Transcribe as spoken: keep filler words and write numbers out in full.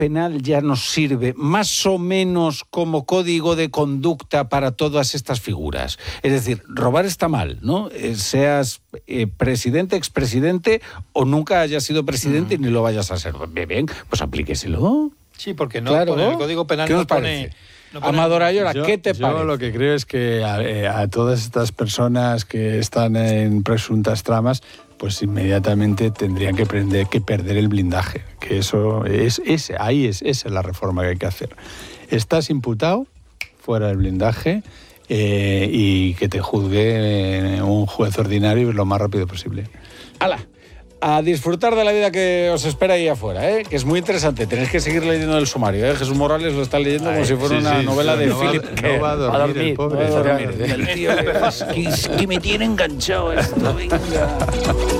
penal ya nos sirve más o menos como código de conducta para todas estas figuras. Es decir, robar está mal, ¿no? Eh, seas eh, presidente, expresidente o nunca hayas sido presidente mm. ni lo vayas a ser. Bien, pues aplíqueselo. Sí, porque no claro, pone, el Código Penal ¿qué no nos pone... parece? No pone... Amador Ayora, ¿qué te yo parece? Yo lo que creo es que a, a todas estas personas que están en presuntas tramas, pues inmediatamente tendrían que, prender, que perder el blindaje. Que eso es, es ahí es, esa es la reforma que hay que hacer. Estás imputado, fuera del blindaje, eh, y que te juzgue un juez ordinario lo más rápido posible. ¡Hala! A disfrutar de la vida que os espera ahí afuera, ¿eh? Que es muy interesante. Tenéis que seguir leyendo el sumario, ¿eh? Jesús Morales lo está leyendo Ay, como si fuera sí, una sí, novela sí, de no Philip K. No va a dormir, a dormir el pobre. No va a dormir. El tío, que, que me tiene enganchado esto, venga.